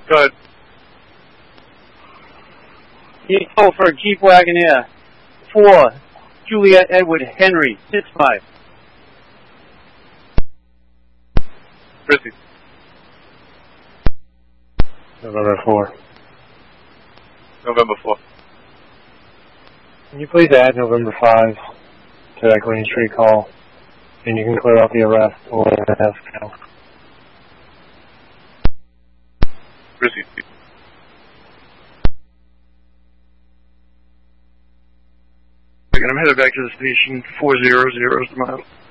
Go ahead. Info for Jeep Wagoneer 4, Juliet Edward Henry 65. Chrissy. November 4. November 4. Can you please add November 5 to that Green Street call? And you can clear out the arrest or now. Chrissy. I'm headed back to the station. 400 is the mile.